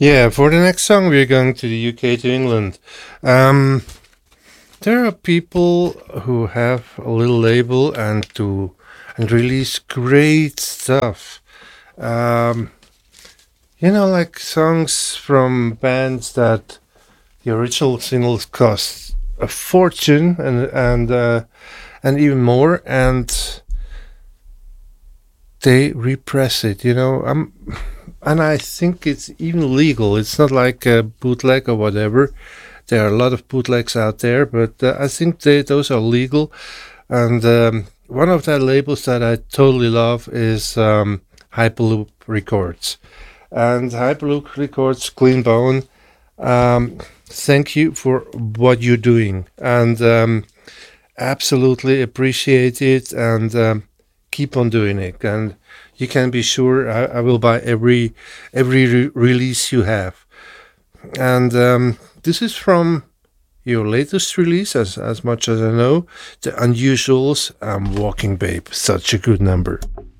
Yeah, for the next song, we're going to the UK to England. Um, there are people who have a little label and release great stuff. Um, like songs from bands that the original singles cost a fortune and even more, and they repress it. And I think it's even legal. It's not like a bootleg or whatever. There are a lot of bootlegs out there, but I think those are legal. And one of the labels that I totally love is Hyperloop Records. And Hyperloop Records, Clean Bone, thank you for what you're doing. And absolutely appreciate it, and keep on doing it. And you can be sure I will buy every release you have. And this is from your latest release, as much as I know, The Unusuals. Walking Babe, such a good number.